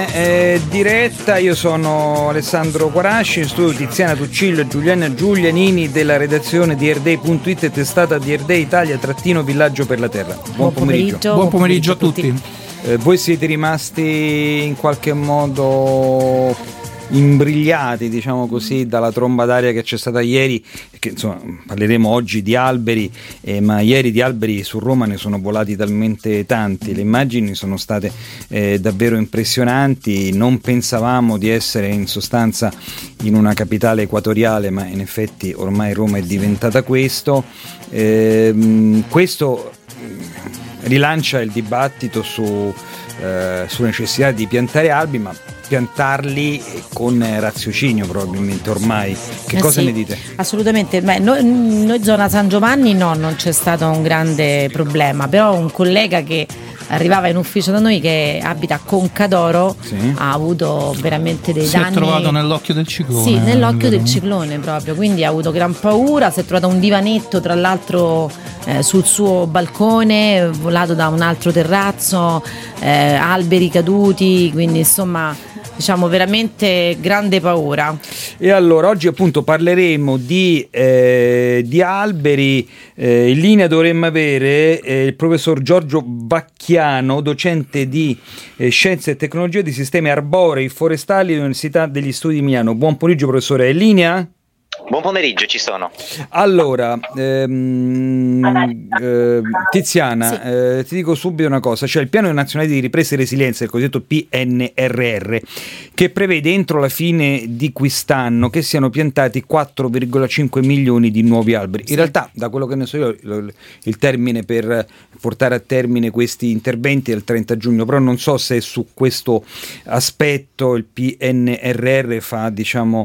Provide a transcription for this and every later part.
Diretta, io sono Alessandro Quarasci, in studio Tiziana Tuccillo e Giuliana Giulianini della redazione di Airday.it e testata di Airday Italia-Villaggio per la Terra. Buon pomeriggio. Buon pomeriggio a tutti. Voi siete rimasti in qualche modo imbrigliati, diciamo così, dalla tromba d'aria che c'è stata ieri, che insomma parleremo oggi di alberi, ma ieri di alberi su Roma ne sono volati talmente tanti, le immagini sono state davvero impressionanti. Non pensavamo di essere in sostanza in una capitale equatoriale, ma in effetti ormai Roma è diventata questo. Questo rilancia il dibattito sulla necessità di piantare alberi, ma piantarli con raziocinio probabilmente ormai. Che cosa sì, ne dite? Assolutamente. Noi zona San Giovanni non c'è stato un grande problema, però un collega che arrivava in ufficio da noi, che abita a Concadoro, sì, ha avuto veramente dei danni. Si è trovato nell'occhio del ciclone. Sì, nell'occhio del ciclone proprio, quindi ha avuto gran paura. Si è trovato un divanetto tra l'altro sul suo balcone, volato da un altro terrazzo, alberi caduti, quindi insomma diciamo veramente grande paura. E allora oggi appunto parleremo di alberi. In linea dovremmo avere il professor Giorgio Vacchiano, docente di Scienze e Tecnologie di Sistemi Arborei Forestali dell'Università degli Studi di Milano. Buon pomeriggio professore, è in linea? Buon pomeriggio, ci sono. Allora, Tiziana, sì, ti dico subito una cosa, cioè il Piano Nazionale di Ripresa e Resilienza, il cosiddetto PNRR, che prevede entro la fine di quest'anno che siano piantati 4,5 milioni di nuovi alberi. In realtà, da quello che ne so io, il termine per portare a termine questi interventi è il 30 giugno, però non so se su questo aspetto il PNRR fa, diciamo,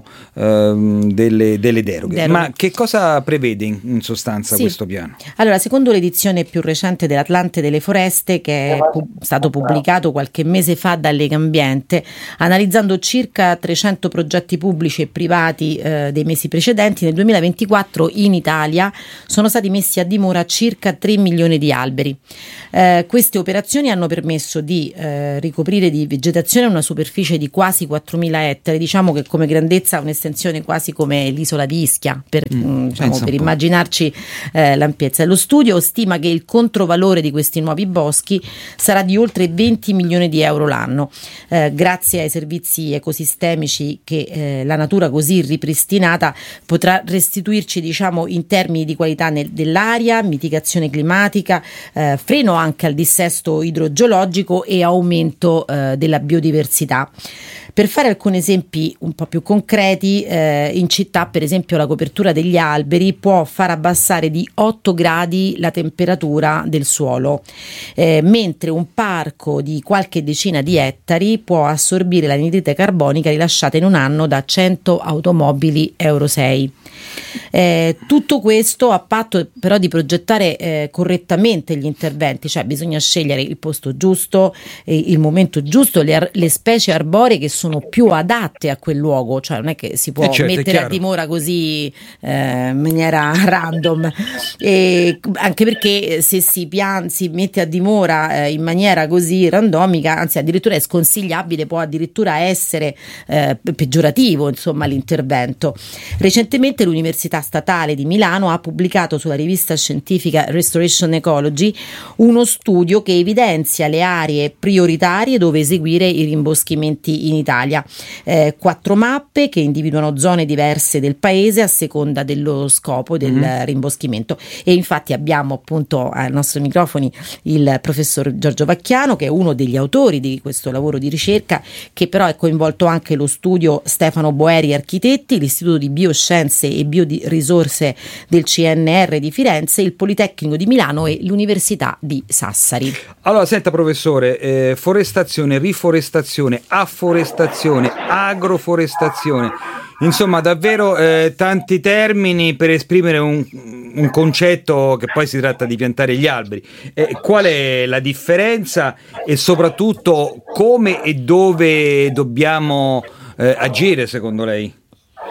delle deroghe. Ma che cosa prevede in sostanza questo piano? Allora, secondo l'edizione più recente dell'Atlante delle Foreste, che è stato pubblicato qualche mese fa da Legambiente, analizzando circa 300 progetti pubblici e privati dei mesi precedenti, nel 2024 in Italia sono stati messi a dimora circa 3 milioni di alberi. Queste operazioni hanno permesso di ricoprire di vegetazione una superficie di quasi 4.000 ettari, diciamo che come grandezza un'estensione quasi come l'isola di Ischia, per immaginarci l'ampiezza. Lo studio stima che il controvalore di questi nuovi boschi sarà di oltre 20 milioni di euro l'anno, grazie ai servizi ecosistemici che la natura così ripristinata potrà restituirci, diciamo, in termini di qualità dell'aria, mitigazione climatica, freno anche al dissesto idrogeologico e aumento della biodiversità. Per fare alcuni esempi un po' più concreti, in città per esempio la copertura degli alberi può far abbassare di 8 gradi la temperatura del suolo, mentre un parco di qualche decina di ettari può assorbire l'anidride carbonica rilasciata in un anno da 100 automobili Euro 6. Tutto questo a patto però di progettare correttamente gli interventi, cioè bisogna scegliere il posto giusto, il momento giusto, le specie arboree che sono più adatte a quel luogo, cioè non è che si può mettere a dimora così in maniera random, anche perché se si mette a dimora in maniera così randomica, anzi addirittura è sconsigliabile, può addirittura essere peggiorativo insomma l'intervento. Recentemente l'Università Statale di Milano ha pubblicato sulla rivista scientifica Restoration Ecology uno studio che evidenzia le aree prioritarie dove eseguire i rimboschimenti in Italia. 4 mappe che individuano zone diverse del paese a seconda dello scopo del rimboschimento, e infatti abbiamo appunto ai nostri microfoni il professor Giorgio Vacchiano, che è uno degli autori di questo lavoro di ricerca, che però è coinvolto anche lo studio Stefano Boeri Architetti, l'Istituto di Bioscienze e Biorisorse del CNR di Firenze, il Politecnico di Milano e l'Università di Sassari. Allora, senta professore, forestazione, riforestazione, afforestazione, agroforestazione, insomma davvero tanti termini per esprimere un concetto che poi si tratta di piantare gli alberi. Qual è la differenza e soprattutto come e dove dobbiamo agire secondo lei?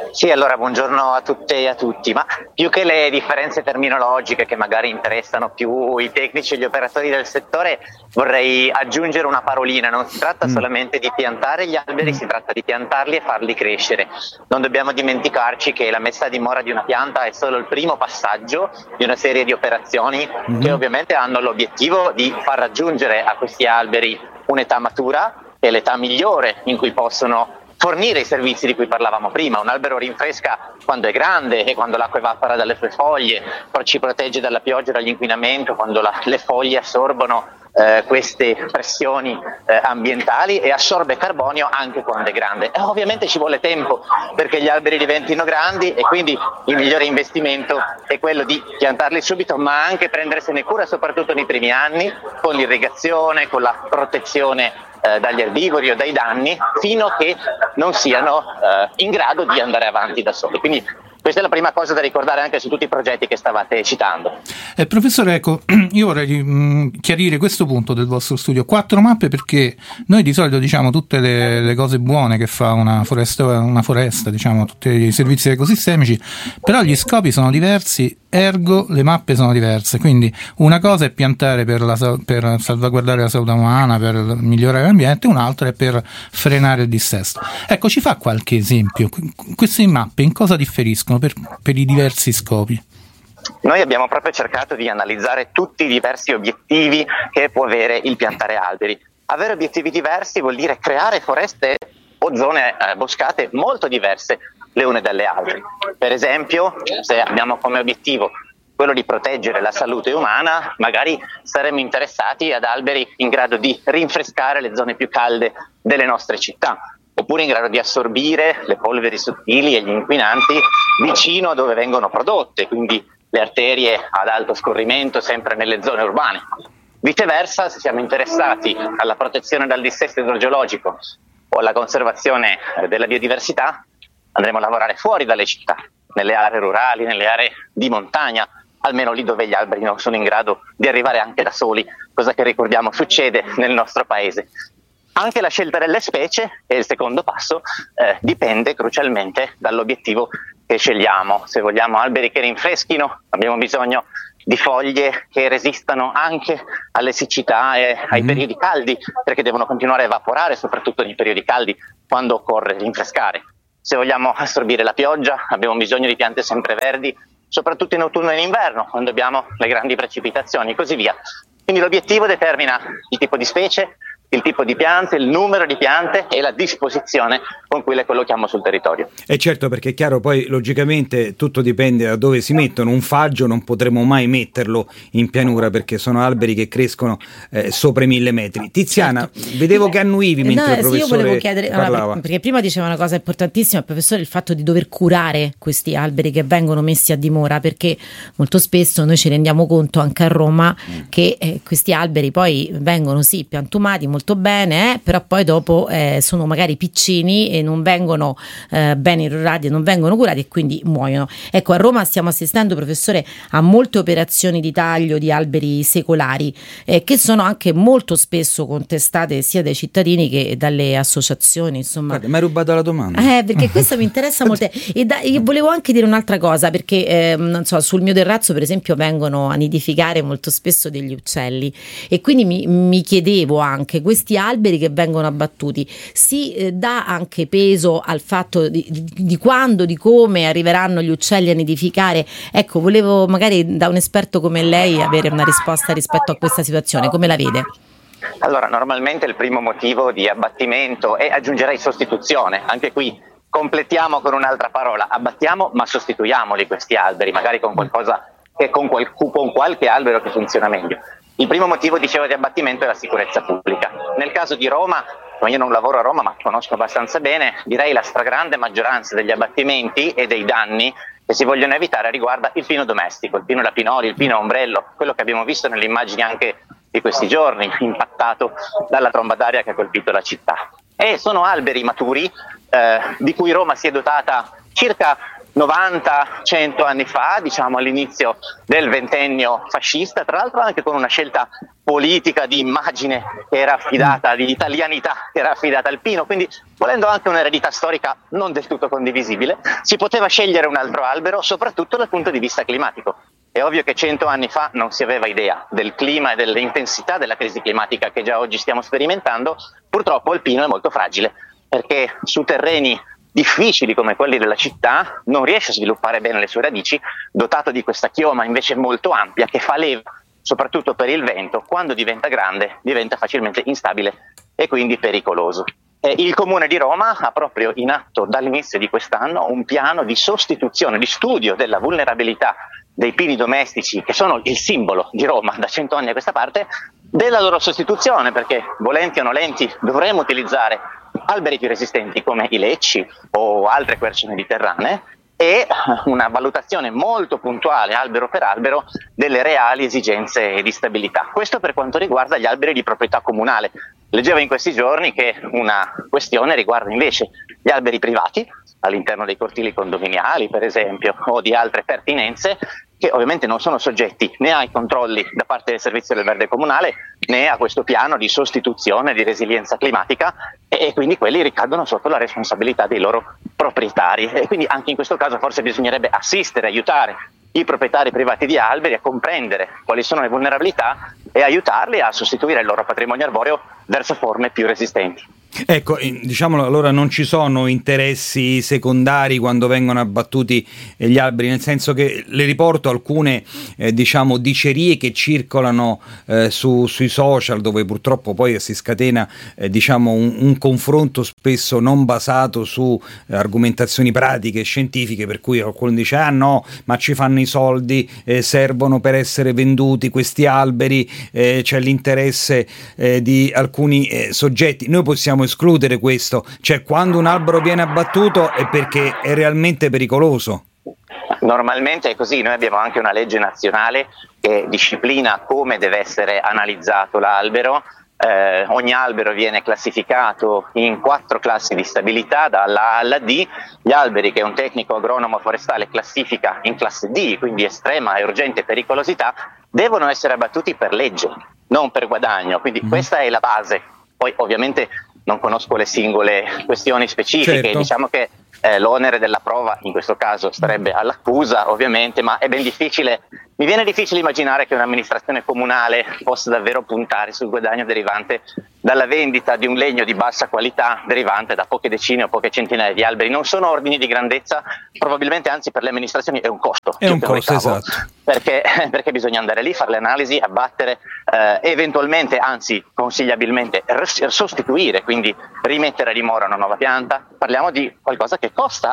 Sì, allora buongiorno a tutte e a tutti, ma più che le differenze terminologiche che magari interessano più i tecnici e gli operatori del settore, vorrei aggiungere una parolina. Non si tratta solamente di piantare gli alberi, si tratta di piantarli e farli crescere. Non dobbiamo dimenticarci che la messa a dimora di una pianta è solo il primo passaggio di una serie di operazioni che ovviamente hanno l'obiettivo di far raggiungere a questi alberi un'età matura, che è l'età migliore in cui possono fornire i servizi di cui parlavamo prima. Un albero rinfresca quando è grande e quando l'acqua evapora dalle sue foglie, ci protegge dalla pioggia e dall'inquinamento quando le foglie assorbono queste pressioni ambientali, e assorbe carbonio anche quando è grande. Ovviamente ci vuole tempo perché gli alberi diventino grandi, e quindi il migliore investimento è quello di piantarli subito, ma anche prendersene cura soprattutto nei primi anni, con l'irrigazione, con la protezione dagli erbivori o dai danni, fino a che non siano in grado di andare avanti da soli. Quindi questa è la prima cosa da ricordare anche su tutti i progetti che stavate citando. Professore, ecco, io vorrei chiarire questo punto del vostro studio. 4 mappe, perché noi di solito diciamo tutte le cose buone che fa una foresta, diciamo tutti i servizi ecosistemici, però gli scopi sono diversi, ergo le mappe sono diverse. Quindi una cosa è piantare per salvaguardare la salute umana, per migliorare l'ambiente, un'altra è per frenare il dissesto. Ecco, ci fa qualche esempio? Queste mappe in cosa differiscono per i diversi scopi? Noi abbiamo proprio cercato di analizzare tutti i diversi obiettivi che può avere il piantare alberi. Avere obiettivi diversi vuol dire creare foreste o zone boscate molto diverse le une dalle altre. Per esempio, se abbiamo come obiettivo quello di proteggere la salute umana, magari saremmo interessati ad alberi in grado di rinfrescare le zone più calde delle nostre città, oppure in grado di assorbire le polveri sottili e gli inquinanti vicino a dove vengono prodotte, quindi le arterie ad alto scorrimento sempre nelle zone urbane. Viceversa, se siamo interessati alla protezione dal dissesto idrogeologico o alla conservazione della biodiversità, andremo a lavorare fuori dalle città, nelle aree rurali, nelle aree di montagna, almeno lì dove gli alberi non sono in grado di arrivare anche da soli, cosa che ricordiamo succede nel nostro paese. Anche la scelta delle specie, e il secondo passo, dipende crucialmente dall'obiettivo che scegliamo. Se vogliamo alberi che rinfreschino, abbiamo bisogno di foglie che resistano anche alle siccità e ai periodi caldi, perché devono continuare a evaporare, soprattutto nei periodi caldi, quando occorre rinfrescare. Se vogliamo assorbire la pioggia, abbiamo bisogno di piante sempreverdi, soprattutto in autunno e in inverno, quando abbiamo le grandi precipitazioni, e così via. Quindi l'obiettivo determina il tipo di specie, il tipo di piante, il numero di piante e la disposizione con cui le collochiamo sul territorio. E certo, perché è chiaro, poi logicamente tutto dipende da dove si mettono. Un faggio non potremo mai metterlo in pianura perché sono alberi che crescono sopra i 1000 metri. Tiziana, vedevo che annuivi mentre il professore io volevo chiedere, parlava. perché prima diceva una cosa importantissima, professore, il fatto di dover curare questi alberi che vengono messi a dimora, perché molto spesso noi ci rendiamo conto anche a Roma che questi alberi poi vengono sì piantumati molto bene, però poi dopo sono magari piccini e non vengono ben irrorati e non vengono curati e quindi muoiono. Ecco, a Roma stiamo assistendo, professore, a molte operazioni di taglio di alberi secolari che sono anche molto spesso contestate sia dai cittadini che dalle associazioni, insomma. Guarda, mi hai rubato la domanda. Perché questo mi interessa molto. Io volevo anche dire un'altra cosa, perché non so, sul mio terrazzo per esempio vengono a nidificare molto spesso degli uccelli e quindi mi chiedevo anche, questi alberi che vengono abbattuti, si dà anche peso al fatto di quando, di come arriveranno gli uccelli a nidificare? Ecco, volevo magari da un esperto come lei avere una risposta rispetto a questa situazione, come la vede? Allora, normalmente il primo motivo di abbattimento è, aggiungerei, sostituzione. Anche qui completiamo con un'altra parola: abbattiamo ma sostituiamoli questi alberi, magari con qualcosa con qualche albero che funziona meglio. Il primo motivo, dicevo, di abbattimento è la sicurezza pubblica. Nel caso di Roma, io non lavoro a Roma ma conosco abbastanza bene, direi la stragrande maggioranza degli abbattimenti e dei danni che si vogliono evitare riguarda il pino domestico, il pino lapinoli, il pino ombrello, quello che abbiamo visto nelle immagini anche di questi giorni, impattato dalla tromba d'aria che ha colpito la città. E sono alberi maturi di cui Roma si è dotata circa 90-100 anni fa, diciamo all'inizio del ventennio fascista, tra l'altro anche con una scelta politica di immagine che era affidata, di italianità che era affidata al Pino, quindi volendo anche un'eredità storica non del tutto condivisibile, si poteva scegliere un altro albero, soprattutto dal punto di vista climatico. È ovvio che 100 anni fa non si aveva idea del clima e dell'intensità della crisi climatica che già oggi stiamo sperimentando. Purtroppo il pino è molto fragile, perché su terreni difficili come quelli della città non riesce a sviluppare bene le sue radici, dotato di questa chioma invece molto ampia che fa leva soprattutto per il vento. Quando diventa grande diventa facilmente instabile e quindi pericoloso. Il Comune di Roma ha proprio in atto dall'inizio di quest'anno un piano di sostituzione, di studio della vulnerabilità dei pini domestici, che sono il simbolo di Roma da 100 anni a questa parte, della loro sostituzione, perché volenti o nolenti dovremo utilizzare alberi più resistenti come i lecci o altre querce mediterranee, e una valutazione molto puntuale, albero per albero, delle reali esigenze di stabilità. Questo per quanto riguarda gli alberi di proprietà comunale. Leggevo in questi giorni che una questione riguarda invece gli alberi privati all'interno dei cortili condominiali, per esempio, o di altre pertinenze, che ovviamente non sono soggetti né ai controlli da parte del servizio del verde comunale né a questo piano di sostituzione, di resilienza climatica, e quindi quelli ricadono sotto la responsabilità dei loro proprietari. E quindi anche in questo caso forse bisognerebbe assistere, aiutare i proprietari privati di alberi a comprendere quali sono le vulnerabilità e aiutarli a sostituire il loro patrimonio arboreo verso forme più resistenti. Ecco, diciamolo, allora non ci sono interessi secondari quando vengono abbattuti gli alberi, nel senso che le riporto alcune diciamo dicerie che circolano sui social, dove purtroppo poi si scatena diciamo un confronto spesso non basato su argomentazioni pratiche e scientifiche, per cui qualcuno dice ah no, ma ci fanno i soldi, servono per essere venduti questi alberi, c'è l'interesse di alcuni soggetti. Noi possiamo escludere questo, cioè quando un albero viene abbattuto è perché è realmente pericoloso. Normalmente è così, noi abbiamo anche una legge nazionale che disciplina come deve essere analizzato l'albero. Ogni albero viene classificato in 4 classi di stabilità, dalla A alla D. Gli alberi che un tecnico agronomo forestale classifica in classe D, quindi estrema e urgente pericolosità, devono essere abbattuti per legge, non per guadagno, quindi questa è la base. Poi ovviamente non conosco le singole questioni specifiche, certo. Diciamo che l'onere della prova in questo caso starebbe all'accusa ovviamente, ma è ben difficile, mi viene difficile immaginare che un'amministrazione comunale possa davvero puntare sul guadagno derivante dalla vendita di un legno di bassa qualità, derivante da poche decine o poche centinaia di alberi. Non sono ordini di grandezza, probabilmente anzi per le amministrazioni è un costo. È un costo, esatto. Perché bisogna andare lì, fare le analisi, abbattere, eventualmente, anzi consigliabilmente, sostituire, quindi rimettere a dimora una nuova pianta. Parliamo di qualcosa che costa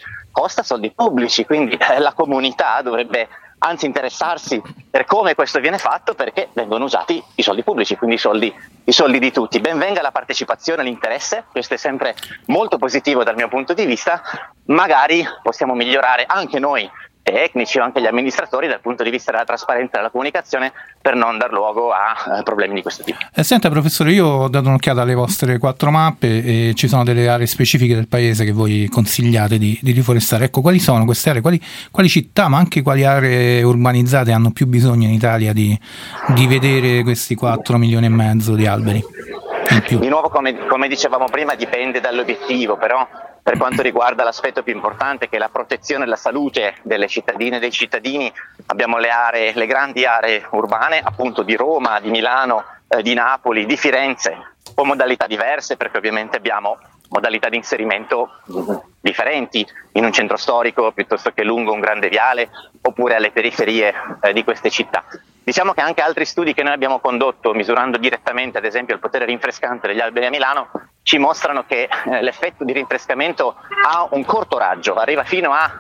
soldi pubblici, quindi la comunità dovrebbe anzi interessarsi per come questo viene fatto, perché vengono usati i soldi pubblici, quindi i soldi di tutti. Ben venga la partecipazione, l'interesse, questo è sempre molto positivo dal mio punto di vista. Magari possiamo migliorare anche noi tecnici o anche gli amministratori dal punto di vista della trasparenza e della comunicazione, per non dar luogo a problemi di questo tipo. Senta professore, io ho dato un'occhiata alle vostre 4 mappe e ci sono delle aree specifiche del paese che voi consigliate di riforestare. Ecco, quali sono queste aree? Quali città, ma anche quali aree urbanizzate hanno più bisogno in Italia di vedere questi 4,5 milioni di alberi in più? Di nuovo, come dicevamo prima, dipende dall'obiettivo, però per quanto riguarda l'aspetto più importante, che è la protezione della salute delle cittadine e dei cittadini, abbiamo le grandi aree urbane, appunto di Roma, di Milano, di Napoli, di Firenze, con modalità diverse, perché ovviamente abbiamo modalità di inserimento differenti in un centro storico piuttosto che lungo un grande viale, oppure alle periferie di queste città. Diciamo che anche altri studi che noi abbiamo condotto, misurando direttamente ad esempio il potere rinfrescante degli alberi a Milano, ci mostrano che l'effetto di rinfrescamento ha un corto raggio, arriva fino a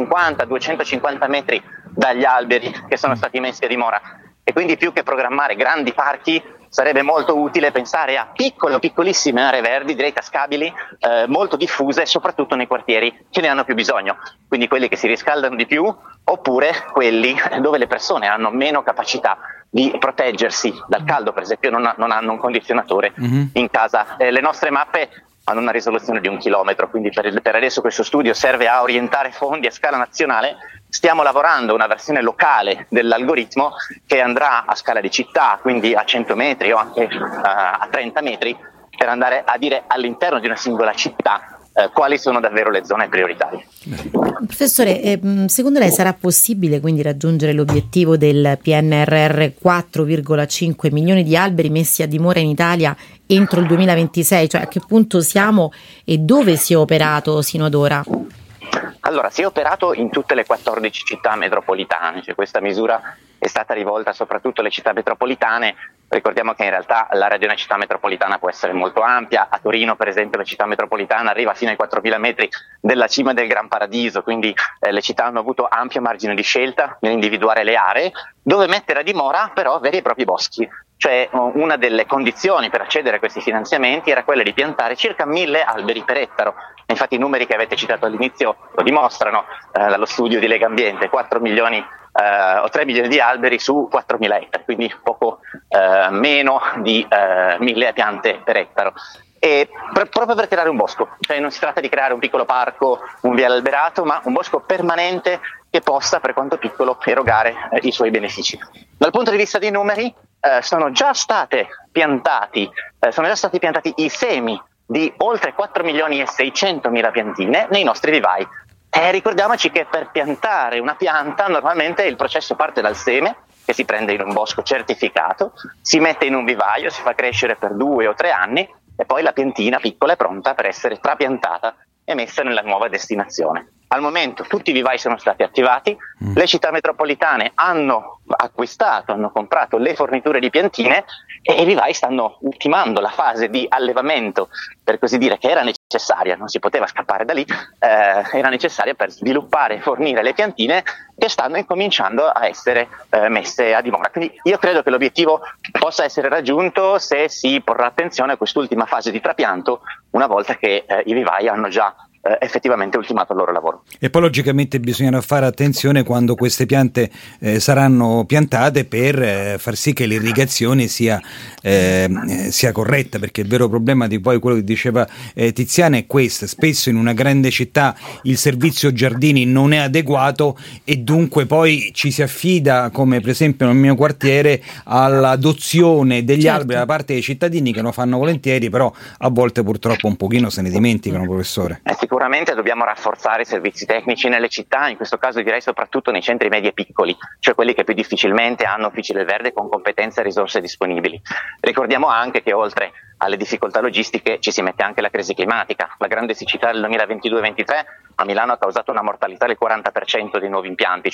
150-250 metri dagli alberi che sono stati messi a dimora, e quindi più che programmare grandi parchi sarebbe molto utile pensare a piccole o piccolissime aree verdi, direi tascabili, molto diffuse, soprattutto nei quartieri che ne hanno più bisogno, quindi quelli che si riscaldano di più, oppure quelli dove le persone hanno meno capacità di proteggersi dal caldo, per esempio non hanno un condizionatore in casa. Le nostre mappe hanno una risoluzione di 1 chilometro, quindi per adesso questo studio serve a orientare fondi a scala nazionale. Stiamo lavorando una versione locale dell'algoritmo che andrà a scala di città, quindi a 100 metri o anche a 30 metri, per andare a dire all'interno di una singola città quali sono davvero le zone prioritarie. Professore, secondo lei sarà possibile quindi raggiungere l'obiettivo del PNRR 4,5 milioni di alberi messi a dimora in Italia entro il 2026? Cioè, a che punto siamo e dove si è operato sino ad ora? Allora, si è operato in tutte le 14 città metropolitane, cioè questa misura è stata rivolta soprattutto alle città metropolitane. Ricordiamo che in realtà l'area di una città metropolitana può essere molto ampia. A Torino, per esempio, la città metropolitana arriva fino ai 4.000 metri della cima del Gran Paradiso, quindi le città hanno avuto ampio margine di scelta nell'individuare le aree dove mettere a dimora però veri e propri boschi. Cioè una delle condizioni per accedere a questi finanziamenti era quella di piantare circa 1.000 alberi per ettaro. Infatti i numeri che avete citato all'inizio lo dimostrano, dallo studio di Legambiente, 4 milioni o 3 milioni di alberi su 4.000 ettari, quindi poco meno di 1.000 piante per ettaro. E proprio per creare un bosco, cioè non si tratta di creare un piccolo parco, un viale alberato, ma un bosco permanente che possa, per quanto piccolo, erogare i suoi benefici. Dal punto di vista dei numeri, sono già stati piantati i semi di oltre 4 milioni e 600 mila piantine nei nostri vivai. Ricordiamoci che per piantare una pianta normalmente il processo parte dal seme, che si prende in un bosco certificato, si mette in un vivaio, si fa crescere per 2 o 3 anni e poi la piantina piccola è pronta per essere trapiantata e messa nella nuova destinazione. Al momento tutti i vivai sono stati attivati, le città metropolitane hanno comprato le forniture di piantine e i vivai stanno ultimando la fase di allevamento, per così dire, che era necessaria, non si poteva scappare da lì, era necessaria per sviluppare e fornire le piantine che stanno incominciando a essere messe a dimora. Quindi io credo che l'obiettivo possa essere raggiunto se si porrà attenzione a quest'ultima fase di trapianto una volta che i vivai hanno già effettivamente ultimato il loro lavoro. E poi logicamente bisognerà fare attenzione quando queste piante saranno piantate per far sì che l'irrigazione sia corretta, perché il vero problema di poi quello che diceva Tiziana è questo: spesso in una grande città il servizio giardini non è adeguato e dunque poi ci si affida, come per esempio nel mio quartiere, all'adozione degli alberi da parte dei cittadini, che lo fanno volentieri, però a volte purtroppo un pochino se ne dimenticano, professore. Sicuramente dobbiamo rafforzare i servizi tecnici nelle città, in questo caso direi soprattutto nei centri medi e piccoli, cioè quelli che più difficilmente hanno uffici del verde con competenze e risorse disponibili. Ricordiamo anche che oltre alle difficoltà logistiche ci si mette anche la crisi climatica. La grande siccità del 2022-23 a Milano ha causato una mortalità del 40% dei nuovi impianti,